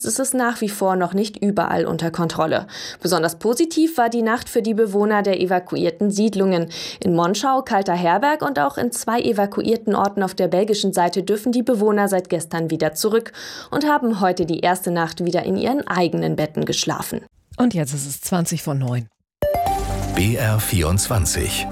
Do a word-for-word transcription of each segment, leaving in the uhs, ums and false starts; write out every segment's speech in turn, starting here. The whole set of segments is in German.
ist es nach wie vor noch nicht überall unter Kontrolle. Besonders positiv war die Nacht für die Bewohner der evakuierten Siedlungen. In Monschau, Kalter-Herberg und auch in zwei evakuierten Orten auf der belgischen Seite dürfen die Bewohner seit gestern wieder zurück und haben heute die erste Nacht wieder in ihren eigenen Betten geschlafen. Und jetzt ist es zwanzig vor neun. B R vierundzwanzig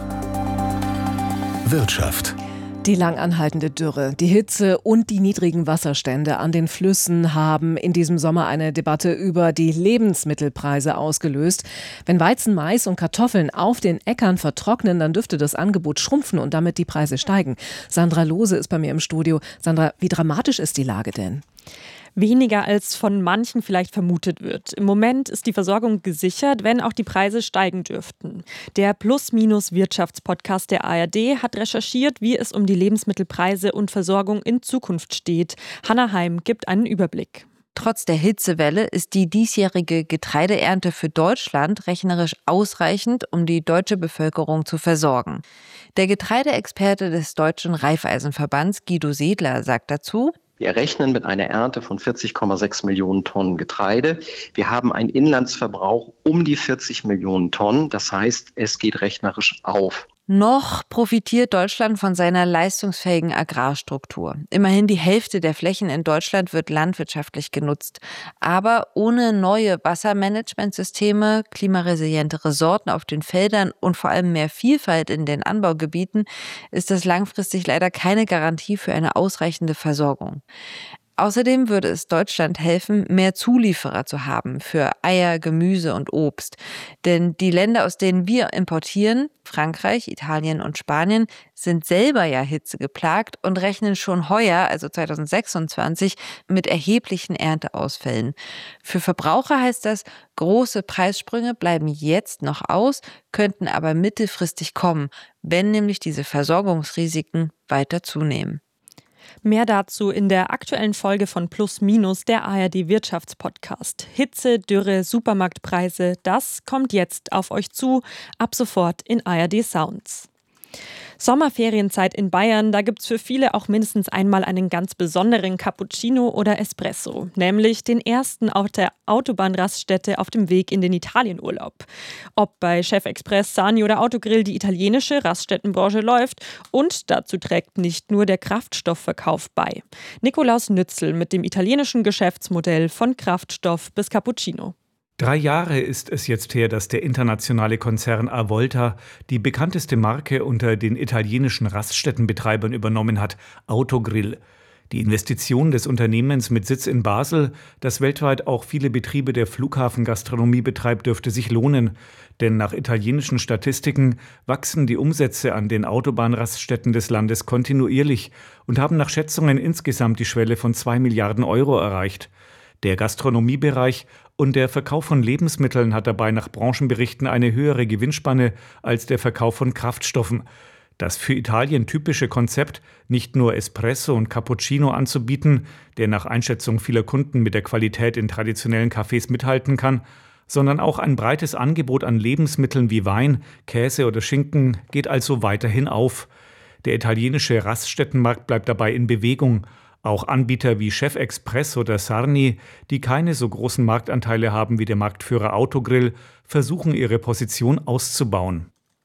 Wirtschaft. Die lang anhaltende Dürre, die Hitze und die niedrigen Wasserstände an den Flüssen haben in diesem Sommer eine Debatte über die Lebensmittelpreise ausgelöst. Wenn Weizen, Mais und Kartoffeln auf den Äckern vertrocknen, dann dürfte das Angebot schrumpfen und damit die Preise steigen. Sandra Lohse ist bei mir im Studio. Sandra, wie dramatisch ist die Lage denn? Weniger als von manchen vielleicht vermutet wird. Im Moment ist die Versorgung gesichert, wenn auch die Preise steigen dürften. Der Plus-Minus-Wirtschaftspodcast der A R D hat recherchiert, wie es um die Lebensmittelpreise und Versorgung in Zukunft steht. Hanna Heim gibt einen Überblick. Trotz der Hitzewelle ist die diesjährige Getreideernte für Deutschland rechnerisch ausreichend, um die deutsche Bevölkerung zu versorgen. Der Getreideexperte des Deutschen Raiffeisenverbands Guido Sedler sagt dazu: Wir rechnen mit einer Ernte von vierzig Komma sechs Millionen Tonnen Getreide. Wir haben einen Inlandsverbrauch um die vierzig Millionen Tonnen. Das heißt, es geht rechnerisch auf. Noch profitiert Deutschland von seiner leistungsfähigen Agrarstruktur. Immerhin die Hälfte der Flächen in Deutschland wird landwirtschaftlich genutzt. Aber ohne neue Wassermanagementsysteme, klimaresilientere Sorten auf den Feldern und vor allem mehr Vielfalt in den Anbaugebieten ist das langfristig leider keine Garantie für eine ausreichende Versorgung. Außerdem würde es Deutschland helfen, mehr Zulieferer zu haben für Eier, Gemüse und Obst. Denn die Länder, aus denen wir importieren, Frankreich, Italien und Spanien, sind selber ja hitzegeplagt und rechnen schon heuer, also zwanzig sechsundzwanzig, mit erheblichen Ernteausfällen. Für Verbraucher heißt das, große Preissprünge bleiben jetzt noch aus, könnten aber mittelfristig kommen, wenn nämlich diese Versorgungsrisiken weiter zunehmen. Mehr dazu in der aktuellen Folge von Plus Minus, der A R D Wirtschaftspodcast. Hitze, Dürre, Supermarktpreise, das kommt jetzt auf euch zu, ab sofort in A R D Sounds. Sommerferienzeit in Bayern, da gibt's für viele auch mindestens einmal einen ganz besonderen Cappuccino oder Espresso, nämlich den ersten auf der Autobahnraststätte auf dem Weg in den Italienurlaub. Ob bei Chef Express, Sani oder Autogrill, die italienische Raststättenbranche läuft und dazu trägt nicht nur der Kraftstoffverkauf bei. Nikolaus Nützel mit dem italienischen Geschäftsmodell von Kraftstoff bis Cappuccino. Drei Jahre ist es jetzt her, dass der internationale Konzern Avolta die bekannteste Marke unter den italienischen Raststättenbetreibern übernommen hat, Autogrill. Die Investition des Unternehmens mit Sitz in Basel, das weltweit auch viele Betriebe der Flughafengastronomie betreibt, dürfte sich lohnen. Denn nach italienischen Statistiken wachsen die Umsätze an den Autobahnraststätten des Landes kontinuierlich und haben nach Schätzungen insgesamt die Schwelle von zwei Milliarden Euro erreicht. Der Gastronomiebereich und der Verkauf von Lebensmitteln hat dabei nach Branchenberichten eine höhere Gewinnspanne als der Verkauf von Kraftstoffen. Das für Italien typische Konzept, nicht nur Espresso und Cappuccino anzubieten, der nach Einschätzung vieler Kunden mit der Qualität in traditionellen Cafés mithalten kann, sondern auch ein breites Angebot an Lebensmitteln wie Wein, Käse oder Schinken geht also weiterhin auf. Der italienische Raststättenmarkt bleibt dabei in Bewegung. Auch Anbieter wie Chef Express oder Sarni, die keine so großen Marktanteile haben wie der Marktführer Autogrill, versuchen ihre Position auszubauen.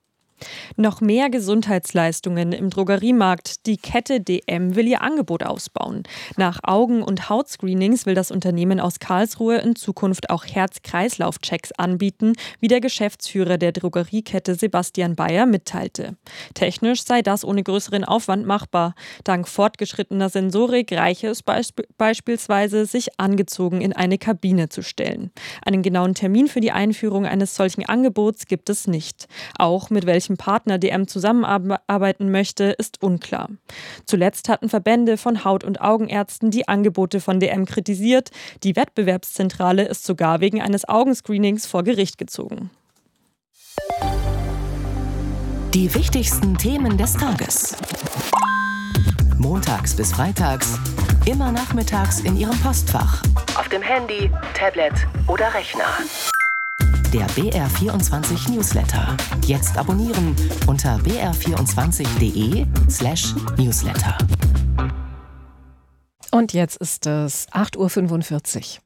Noch mehr Gesundheitsleistungen im Drogeriemarkt. Die Kette D M will ihr Angebot ausbauen. Nach Augen- und Hautscreenings will das Unternehmen aus Karlsruhe in Zukunft auch Herz-Kreislauf-Checks anbieten, wie der Geschäftsführer der Drogeriekette Sebastian Bayer mitteilte. Technisch sei das ohne größeren Aufwand machbar. Dank fortgeschrittener Sensorik reiche es beisp- beispielsweise, sich angezogen in eine Kabine zu stellen. Einen genauen Termin für die Einführung eines solchen Angebots gibt es nicht. Auch mit welchem Partner D M zusammenarbeiten möchte, ist unklar. Zuletzt hatten Verbände von Haut- und Augenärzten die Angebote von D M kritisiert. Die Wettbewerbszentrale ist sogar wegen eines Augenscreenings vor Gericht gezogen. Die wichtigsten Themen des Tages. Montags bis freitags, immer nachmittags in Ihrem Postfach. Auf dem Handy, Tablet oder Rechner. Der B R vierundzwanzig Newsletter. Jetzt abonnieren unter b r vierundzwanzig punkt d e slash newsletter. Und jetzt ist es acht Uhr fünfundvierzig.